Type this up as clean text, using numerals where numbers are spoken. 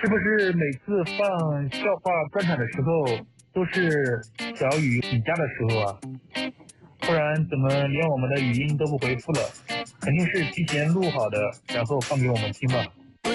是不是每次放笑话专场的时候都是小雨请假的时候啊？不然怎么连我们的语音都不回复了？肯定是提前录好的，然后放给我们听吧。